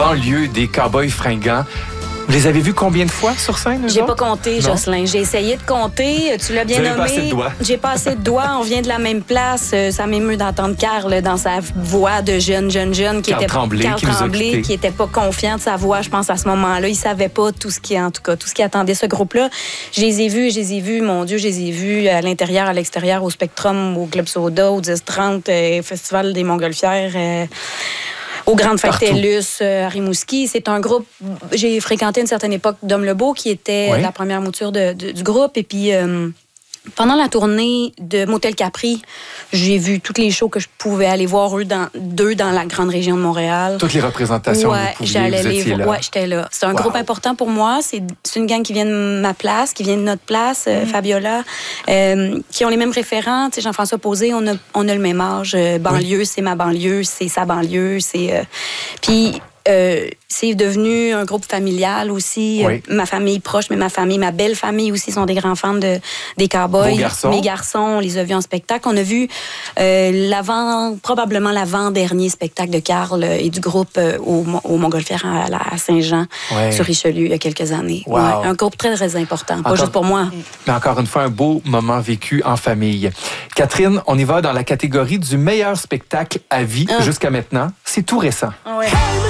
banlieue des Cowboys fringants. Vous les avez vus combien de fois sur scène? J'ai pas compté, Jocelyn. J'ai essayé de compter. Tu l'as bien nommé. Pas assez de doigts. J'ai pas assez de doigts. On vient de la même place. Ça m'émeut d'entendre Carl dans sa voix de jeune qui Carl était Tremblay, qui était pas confiant de sa voix. Je pense à ce moment-là, il savait pas tout ce qui attendait ce groupe-là. Je les ai vus. Mon Dieu, je les ai vus à l'intérieur, à l'extérieur, au Spectrum, au Club Soda, au 10-30, Festival des Montgolfières. Au Grande Fête TELUS, à Rimouski. C'est un groupe... J'ai fréquenté une certaine époque Dom Lebeau, qui était la première mouture du groupe. Et puis, pendant la tournée de Motel Capri, j'ai vu toutes les shows que je pouvais aller voir dans la grande région de Montréal. Toutes les représentations que vous pouviez, vous étiez là. Ouais, j'étais là. C'est un groupe important pour moi. C'est une gang qui vient de ma place, qui vient de notre place, Fabiola, qui ont les mêmes référents. Tu sais, Jean-François Posé, on a le même âge. Banlieue, c'est ma banlieue, c'est sa banlieue. Puis... c'est devenu un groupe familial aussi. Ma famille proche, mais ma belle famille aussi sont des grands fans des Cowboys. Mes garçons, on les a vus en spectacle. On a vu probablement l'avant-dernier spectacle de Carl et du groupe au Montgolfière à Saint-Jean, sur Richelieu, il y a quelques années. Wow. Un groupe très, très important, pas juste pour moi. Mais encore une fois, un beau moment vécu en famille. Catherine, on y va dans la catégorie du meilleur spectacle à vie jusqu'à maintenant. C'est tout récent. Ouais.